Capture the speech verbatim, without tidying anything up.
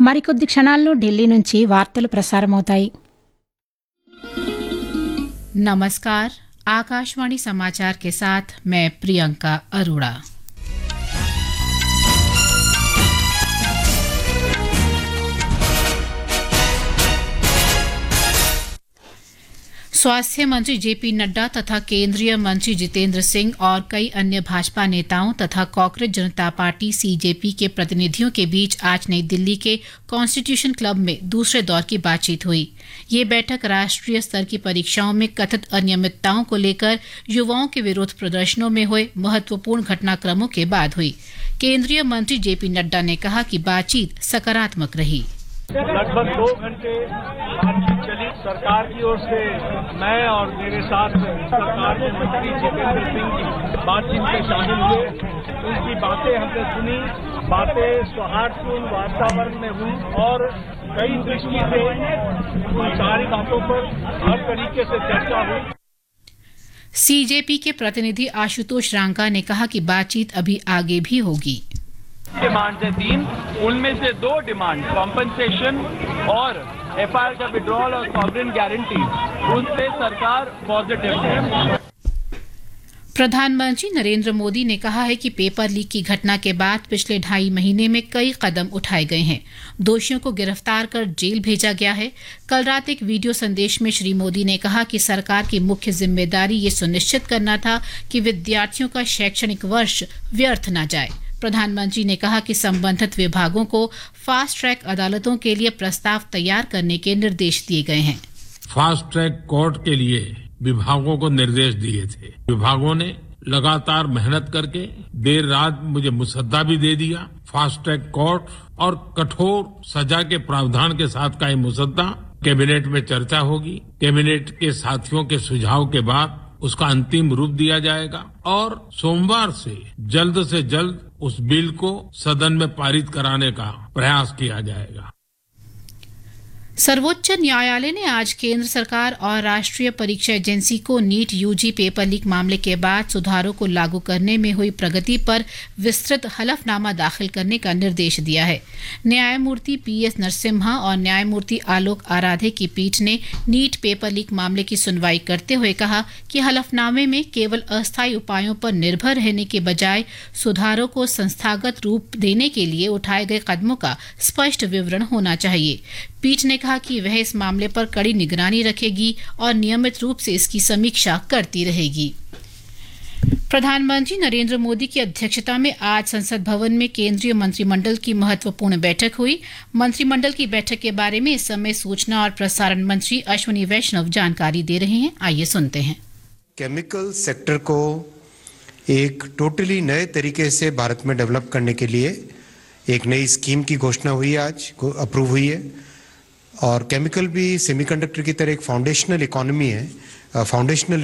మరికొద్ది క్షణాల్లో ఢిల్లీ నుంచి వార్తలు ప్రసారమవుతాయి. नमस्कार, आकाशवाणी समाचार के साथ मैं प्रियंका अरोड़ा। स्वास्थ्य मंत्री जेपी नड्डा तथा केंद्रीय मंत्री जितेंद्र सिंह और कई अन्य भाजपा नेताओं तथा कांग्रेस जनता पार्टी सीजेपी के प्रतिनिधियों के बीच आज नई दिल्ली के कॉन्स्टिट्यूशन क्लब में दूसरे दौर की बातचीत हुई। ये बैठक राष्ट्रीय स्तर की परीक्षाओं में कथित अनियमितताओं को लेकर युवाओं के विरोध प्रदर्शनों में हुए महत्वपूर्ण घटनाक्रमों के बाद हुई। केंद्रीय मंत्री जेपी नड्डा ने कहा कि बातचीत सकारात्मक रही। लगभग दो घंटे बातचीत चली। सरकार की ओर से मैं और मेरे साथ सरकार के मंत्री जितेंद्र सिंह जी बातचीत में शामिल हुए। उनकी बातें हमने सुनी। बातें सौहार्दपूर्ण वातावरण में हुई और कई दृष्टि से सारी बातों पर हर तरीके से चर्चा हुई। सीजेपी के प्रतिनिधि आशुतोष रांका ने कहा कि बातचीत अभी आगे भी होगी। डिमांड है तीन, उनमें से दो डिमांड कॉम्पनसेशन और एफआईआर का विड्रॉल और सॉवरेन गारंटी, उन पे सरकार पॉजिटिव है। प्रधानमंत्री नरेंद्र मोदी ने कहा है कि पेपर लीक की घटना के बाद पिछले ढाई महीने में कई कदम उठाए गए हैं। दोषियों को गिरफ्तार कर जेल भेजा गया है। कल रात एक वीडियो संदेश में श्री मोदी ने कहा कि सरकार की मुख्य जिम्मेदारी ये सुनिश्चित करना था कि विद्यार्थियों का शैक्षणिक वर्ष व्यर्थ न जाए। प्रधानमंत्री ने कहा कि संबंधित विभागों को फास्ट ट्रैक अदालतों के लिए प्रस्ताव तैयार करने के निर्देश दिए गए हैं। फास्ट ट्रैक कोर्ट के लिए विभागों को निर्देश दिए थे। विभागों ने लगातार मेहनत करके देर रात मुझे मुसद्दा भी दे दिया। फास्ट ट्रैक कोर्ट और कठोर सजा के प्रावधान के साथ का ये मुसद्दा कैबिनेट में चर्चा होगी। कैबिनेट के साथियों के सुझाव के बाद उसका अंतिम रूप दिया जाएगा और सोमवार से जल्द से जल्द उस बिल को सदन में पारित कराने का प्रयास किया जाएगा। सर्वोच्च न्यायालय ने आज केंद्र सरकार और राष्ट्रीय परीक्षा एजेंसी को नीट यूजी पेपर लीक मामले के बाद सुधारों को लागू करने में हुई प्रगति पर विस्तृत हलफनामा दाखिल करने का निर्देश दिया है। न्यायमूर्ति पी एस नरसिम्हा और न्यायमूर्ति आलोक आराधे की पीठ ने नीट पेपर लीक मामले की सुनवाई करते हुए कहा कि हलफनामे में केवल अस्थायी उपायों पर निर्भर रहने के बजाय सुधारों को संस्थागत रूप देने के लिए उठाए गए कदमों का स्पष्ट विवरण होना चाहिए। पीठ ने कहा कि वह इस मामले पर कड़ी निगरानी रखेगी और नियमित रूप से इसकी समीक्षा करती रहेगी। प्रधानमंत्री नरेंद्र मोदी की अध्यक्षता में आज संसद भवन में केंद्रीय मंत्रिमंडल की महत्वपूर्ण बैठक हुई। मंत्रिमंडल की बैठक के बारे में इस समय सूचना और प्रसारण मंत्री अश्विनी वैष्णव जानकारी दे रहे हैं। आइए सुनते हैं। केमिकल सेक्टर को एक टोटली नए तरीके से भारत में डेवलप करने के लिए एक नई स्कीम की घोषणा हुई, आज अप्रूव हुई है। और केमिकल भी सेमीकंडक्टर की तरह एक फाउंडेशनल इकोनॉमी है, फाउंडेशनल